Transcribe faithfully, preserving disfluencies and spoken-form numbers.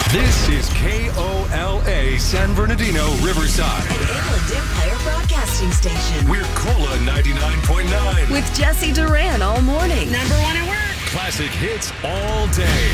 This is K O L A San Bernardino, Riverside. An Inland Empire Broadcasting Station. We're Cola ninety-nine point nine. With Jesse Duran all morning. Number one at work. Classic hits all day.